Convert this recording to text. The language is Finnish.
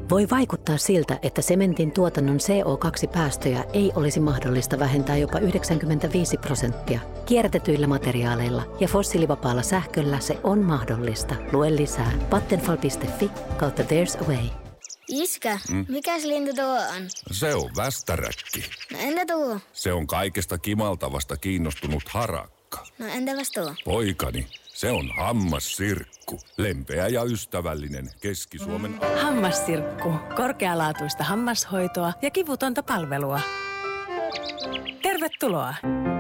Voi vaikuttaa siltä, että sementin tuotannon CO2-päästöjä ei olisi mahdollista vähentää jopa 95%. Kierrätetyillä materiaaleilla ja fossiilivapaalla sähköllä se on mahdollista. Lue lisää vattenfall.fi/there's a way. Iskä, mikäs lintu tuo on? Se on västäräkki. No entä tuo? Se on kaikesta kimaltavasta kiinnostunut harakka. No entäpäs tuo? Poikani, se on hammassirkku. Lempeä ja ystävällinen Keski-Suomen... Hammassirkku. Korkealaatuista hammashoitoa ja kivutonta palvelua. Tervetuloa!